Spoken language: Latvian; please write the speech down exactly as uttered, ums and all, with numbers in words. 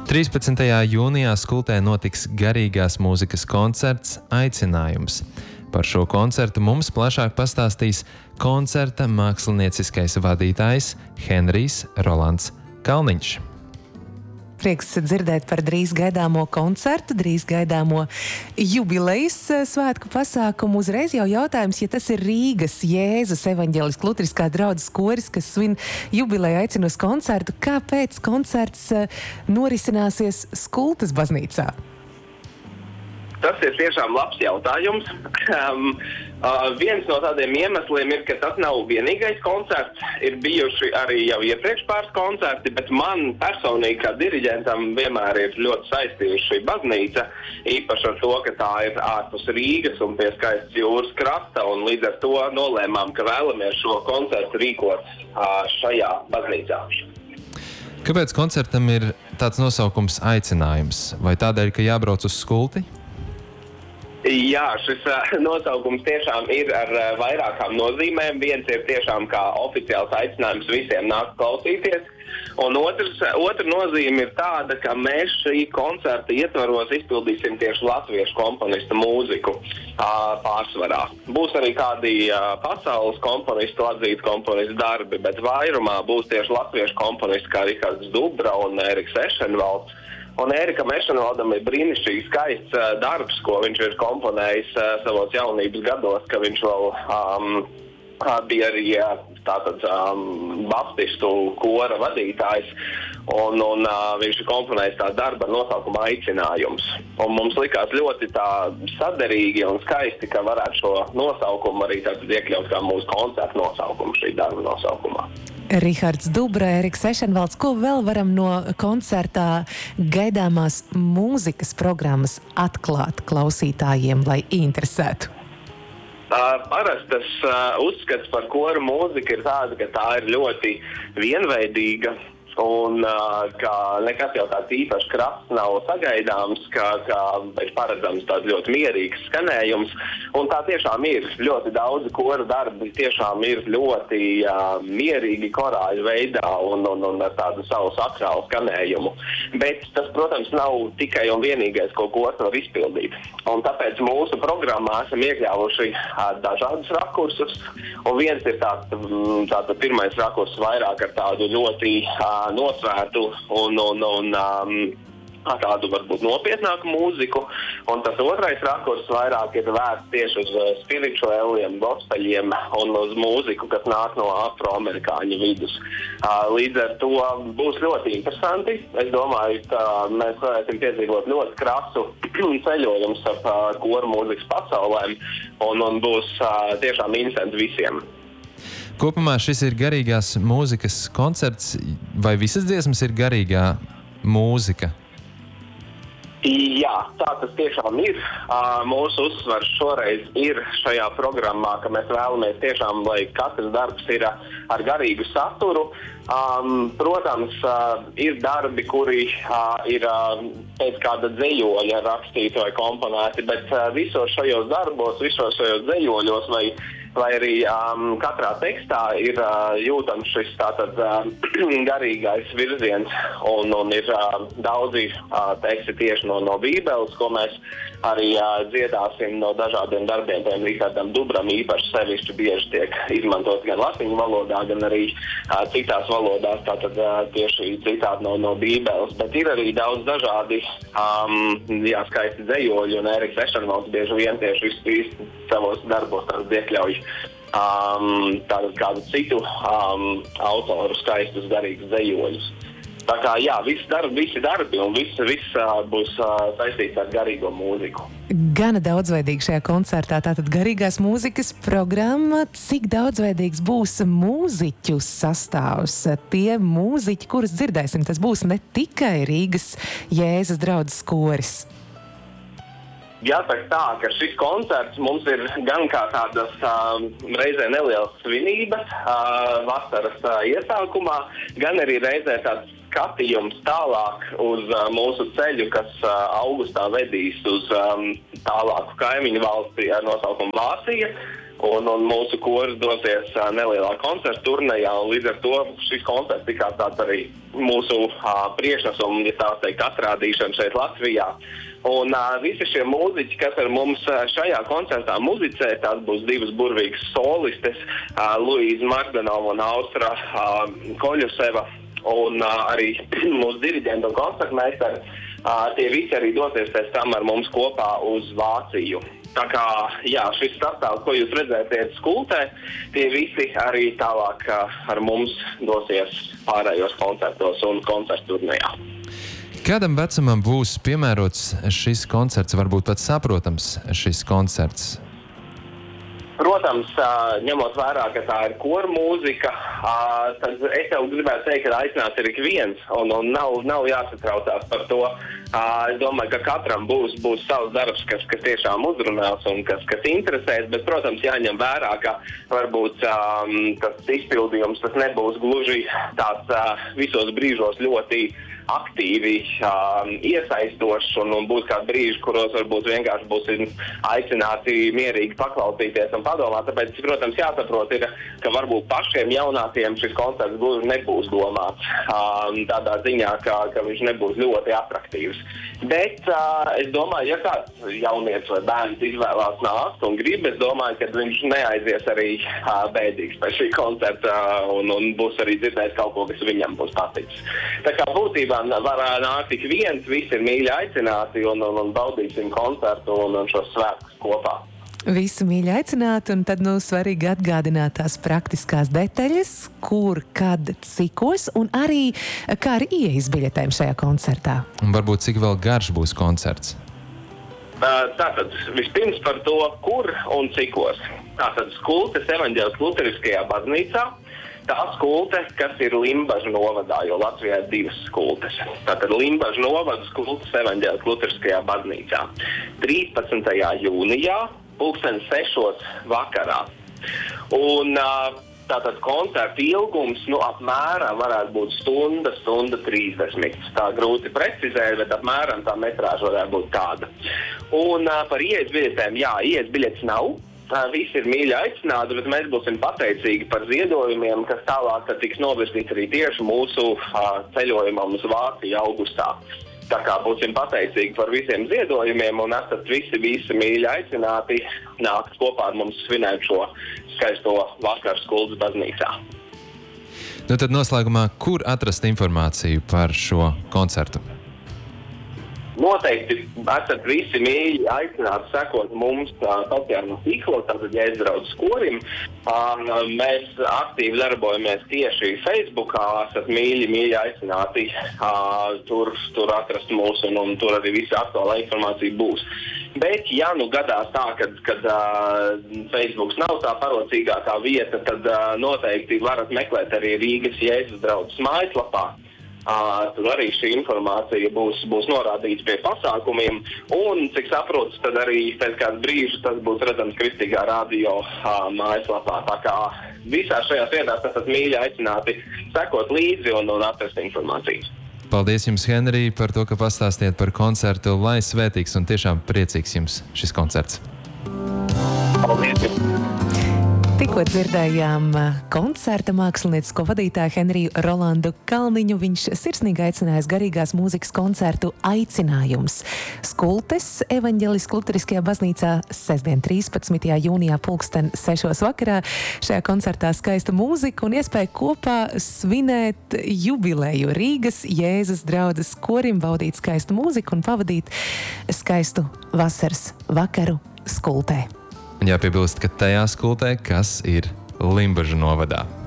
trīspadsmitajā jūnijā Skultē notiks garīgās mūzikas koncerts Aicinājums. Par šo koncertu mums plašāk pastāstīs koncerta mākslinieckais vadītājs Henrijs Rolands Kalniņš. Prieks dzirdēt par drīz gaidāmo koncertu, drīz gaidāmo jubilejas svētku pasākumu. Uzreiz jau jautājums, ja tas ir Rīgas Jēzus evaņģeliskās luteriskās draudzes koris, kas svin jubileju, aicina uz koncertu, kāpēc koncerts norisināsies Skultes baznīcā? Tas ir tiešām labs jautājums. Um, uh, viens no tādiem iemesliem ir, ka tas nav vienīgais koncerts. Ir bijuši arī jau iepriekš pāris koncerti, bet man personīgi kā diriģentam vienmēr ir ļoti saistījuši šī baznīca, īpaši ar to, ka tā ir ārpus Rīgas un pie skaistas jūras krasta, un līdz ar to nolēmām, ka vēlamies šo koncertu rīkot uh, šajā baznīcā. Kāpēc koncertam ir tāds nosaukums Aicinājums? Vai tādēļ, ka jābrauc uz Skulti? Jā, šis uh, nosaukums tiešām ir ar uh, vairākām nozīmēm. Viens ir tiešām kā oficiāls aicinājums visiem nākt klausīties. Un otrs, otra nozīme ir tāda, ka mēs šī koncerta ietvaros izpildīsim tieši latviešu komponista mūziku uh, pārsvarā. Būs arī kādi uh, pasaules komponistu atzīti komponistu darbi, bet vairumā būs tieši latviešu komponisti kā Rihards Dubra un Eriks Ešenvalds. Un Ērikam Ešenvaldam ir brīnišķīgi skaists uh, darbs, ko viņš ir komponējis uh, savos jaunības gados, ka viņš vēl um, bija arī uh, tātad um, baptistu kora vadītājs, un, un uh, viņš ir komponējis tā darba ar nosaukumu Aicinājums. Un mums likās ļoti tā saderīgi un skaisti, ka varētu šo nosaukumu arī tātad iekļaut kā mūsu koncertu nosaukumu šī darba nosaukumā. Rihards Dubra, Eriks Ešenvalds, ko vēl varam no koncertā gaidāmās mūzikas programmas atklāt klausītājiem, lai interesētu? Uh, parastas uh, uzskats par koru mūziku ir tāda, ka tā ir ļoti vienveidīga un uh, ka nekas jau tāds īpaši krasts nav sagaidāms, ka, ka ir paredzams tāds ļoti mierīgs skanējums. Un tā tiešām ir. Ļoti daudzi koru darbi tiešām ir ļoti uh, mierīgi korāļu veidā un, un, un ar tādu savu sakrālu skanējumu. Bet tas, protams, nav tikai un vienīgais, ko kors var izpildīt. Un tāpēc mūsu programmā esam iekļāvuši uh, dažādus rakursus. Un viens ir tāds, tāds pirmais rakurs vairāk ar tādu ļoti uh, nosvērtu un, un, un um, tādu varbūt nopietnāku mūziku, un tas otrais rakurs vairāk ir vērsts tieši uz spirituāliem, gospeļiem un uz mūziku, kas nāk no afroamerikāņu vidus. Uh, līdz ar to būs ļoti interesanti. Es domāju, ka mēs varēsim piedzīvot ļoti krasu ceļojumu starp uh, koru mūzikas pasaulēm, un, un būs uh, tiešām interesanti visiem. Kopumā šis ir garīgās mūzikas koncerts, vai visas dziesmas ir garīgā mūzika? Jā, tā tas tiešām ir. Uh, mūsu uzsvars šoreiz ir šajā programmā, ka mēs vēlamies tiešām, lai katrs darbs ir ar garīgu saturu. Um, protams, uh, ir darbi, kuri uh, ir uh, pēc kāda dzejoļa rakstīti vai komponēti, bet uh, visos šajos darbos, visos šajos dzejoļos vai vai arī um, katrā tekstā ir uh, jūtams šis tātad uh, garīgais virziens, un, un ir uh, daudzi uh, teksti tieši no, no Bībeles, ko mēs arī uh, dziedāsim no dažādiem darbiem. Tiem Rihardam Dubram īpaši sevišķi bieži tiek izmantot gan latviešu valodā, gan arī uh, citās valodās, tātad uh, tieši citādi no, no Bībeles. Bet ir arī daudz dažādi um, jā, skaisti dzejoļi, un Eriks Ešenvalds bieži vien tieši visu savos darbos tāds iekļauj um, tādu kādu citu um, autoru skaistus garīgus dzejoļus. Tā kā jā, visi darbi, visi darbi un viss, viss uh, būs uh, saistīts ar garīgo mūziku. Gana daudzveidīgi šajā koncertā, tātad garīgās mūzikas programma. Cik daudzveidīgs būs mūziķu sastāvs? Tie mūziķi, kurus dzirdēsim, tas būs ne tikai Rīgas Jēzus draudzes koris. Jāsaka tā, ka šis koncerts mums ir gan kā tādas uh, reizē nelielas svinības uh, vasaras uh, iesākumā, gan arī reizē tāds skatījums tālāk uz uh, mūsu ceļu, kas uh, augustā vedīs uz um, tālāku kaimiņu valsti ar nosaukumu Vācija. Un, un mūsu koris dosies uh, nelielā koncerta turnejā, un līdz ar to šis koncerts tikā tāds arī mūsu uh, priekšnesuma, ja tā teikt, atrādīšana šeit Latvijā. Un uh, visi šie mūziķi, kas ar mums uh, šajā koncertā muzicē, tās būs divas burvīgas solistes, uh, Luīza Magdanova un Austra uh, Koļuseva, un uh, arī mūsu diriģenta un koncertmeistari, uh, tie visi arī dosies pēc tam ar mums kopā uz Vāciju. Tā kā, jā, šis sastāvs, ko jūs redzēsiet skultē, tie visi arī tālāk ar mums dosies pārējos koncertos un koncertu turnejā. Kādam vecumam būs piemērots šis koncerts, varbūt pat saprotams šis koncerts? Protams, ņemot vērā, ka tā ir koru mūzika, tad es jau gribētu teikt, ka aicināts ir ik viens, un, un nav, nav jāsatraucās par to. Es domāju, ka katram būs, būs savs darbs, kas, kas tiešām uzrunās un kas, kas interesēs, bet, protams, jāņem vērā, ka varbūt um, tas izpildījums tas nebūs gluži tāds uh, visos brīžos ļoti aktīvi um, iesaistošs, un, un būs kādi brīži, kuros varbūt vienkārši būsim aicināti mierīgi paklausīties un padomāt. Tāpēc, protams, jāsaprot, ir, ka varbūt pašiem jaunākiem šis koncerts gluži nebūs domāts um, tādā ziņā, ka, ka viņš nebūs ļoti atraktīvs. Bet uh, es domāju, ja kāds jaunietis vai bērns izvēlās nākt un grib, es domāju, ka viņš neaizies arī uh, bēdīgs pēc šī koncerta uh, un, un būs arī dzirdējis kaut ko, kas viņam būs paticis. Tā kā būtībā var nākt tik viens, visi ir mīļi aicināti un, un, un baudīsim koncertu un, un šos svētkus kopā. Visi mīļi aicināti, un tad nu svarīgi atgādināt tās praktiskās detaļas, kur, kad, cikos, un arī kā ar ieejas biļetēm šajā koncertā. Un varbūt cik vēl garš būs koncerts? Tātad vispirms par to, kur un cikos. Tātad skultes Evaņģēliskajā Luteriskajā baznīcā. Tā skulte, kas ir Limbažu novadā, jo Latvijā ir divas skultes. Tātad Limbažu novada skultes Evaņģēliskajā Luteriskajā baznīcā. trīspadsmitajā jūnijā, pulksten sešos vakarā. Un tātad koncerta ilgums, nu, apmēram varētu būt stunda, stunda trīsdesmit. Tā grūti precizēt, bet apmēram tā metrāža varētu būt tāda. Un par ieejas biļetēm, jā, ieejas biļetes nav. Visi ir mīļi aicināti, bet mēs būsim pateicīgi par ziedojumiem, kas tālāk tiks novirzīti arī tieši mūsu uh, ceļojumam uz Vāciju augustā. Tā kā būsim pateicīgi par visiem ziedojumiem un esat visi, visi mīļi aicināti nākt kopā ar mums svinēt šo skaisto vakaru Skultas baznīcā. Nu tad noslēgumā, kur atrast informāciju par šo koncertu? Noteikti esat visi mīļi aicināti sekot mums sociālajā tīklā, tātad Jēzus draudzes korim. Mēs aktīvi darbojamies tieši Facebookā, esat mīļi, mīļi aicināti tur, tur atrast mūs, un, un tur arī visa aktuālā informācija būs. Bet, ja nu gadās tā, kad, kad uh, Facebooks nav tā parocīgākā vieta, tad uh, noteikti varat meklēt arī Rīgas Jēzus draudzes mājaslapā. Uh, tur arī šī informācija būs, būs norādīta pie pasākumiem, un, cik saprotu, tad arī pēc kāda brīža tas būs redzams Kristīgā radio uh, mājaslapā. Tā kā visās šajās vietās esat mīļi aicināti sekot līdzi un, un atrast informāciju. Paldies jums, Henrij, par to, ka pastāstījāt par koncertu. Lai svētīgs un tiešām priecīgs jums šis koncerts. Paldies jums! Tikko dzirdējām koncerta māksliniecisko vadītāju Henriju Rolandu Kalniņu. Viņš sirsnīgi aicinājis garīgās mūzikas koncertu Aicinājums. Skultes Evaņģēliskajā Luteriskajā baznīcā sestdien trīspadsmitajā jūnijā pulksten sešos vakarā. Šajā koncertā skaista mūzika un iespēja kopā svinēt jubileju Rīgas Jēzus draudzes korim, baudīt skaistu mūziku un pavadīt skaistu vasaras vakaru Skultē. Jāpiebilst, ka tajā skultē, kas ir Limbažu novadā.